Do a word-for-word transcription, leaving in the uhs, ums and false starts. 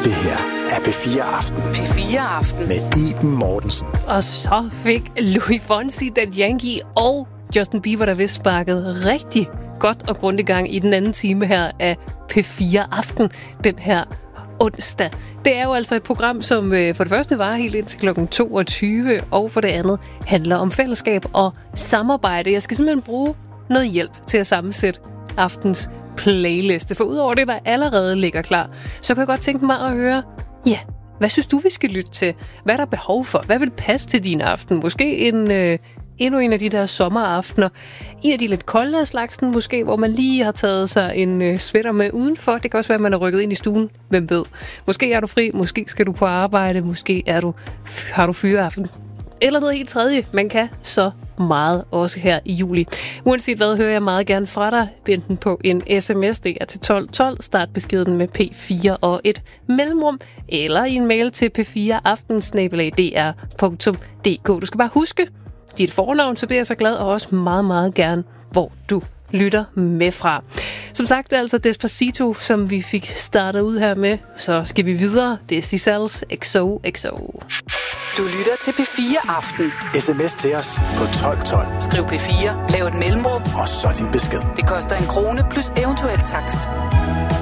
Det her er P fire Aften. P fire Aften. Med Iben Mortensen. Og så fik Louis Fonsi, Daddy Yankee og Justin Bieber, der vist sparket rigtig godt og grundigt gang i den anden time her af P fire Aften den her onsdag. Det er jo altså et program, som øh, for det første var helt indtil klokken toogtyve, og for det andet handler om fællesskab og samarbejde. Jeg skal simpelthen bruge noget hjælp til at sammensætte aftens playliste, for udover det, der allerede ligger klar, så kan jeg godt tænke mig at høre, ja, hvad synes du, vi skal lytte til? Hvad er der behov for? Hvad vil passe til din aften? Måske en... Øh, endnu en af de der sommeraftener. En af de lidt kolde af slagsen, måske, hvor man lige har taget sig en øh, sweater med udenfor. Det kan også være, at man er rykket ind i stuen. Hvem ved? Måske er du fri, måske skal du på arbejde, måske er du, har du fyreaften. Eller noget helt tredje. Man kan så meget også her i juli. Uanset hvad, hører jeg meget gerne fra dig. Enten på en sms, det er til tolv tolv. Start beskeden med P fire og et mellemrum. Eller i en mail til p fire aften snabel-a d r punktum d k. Du skal bare huske dit fornavn, så bliver jeg så glad, og også meget, meget gerne, hvor du lytter med fra. Som sagt, altså Despacito, som vi fik startet ud her med, så skal vi videre. Det er Sisals X O X O. Du lytter til P fire Aften. Sms til os på tolv tolv. Skriv P fire, lav et mellemrum, og så din besked. Det koster en krone plus eventuel takst.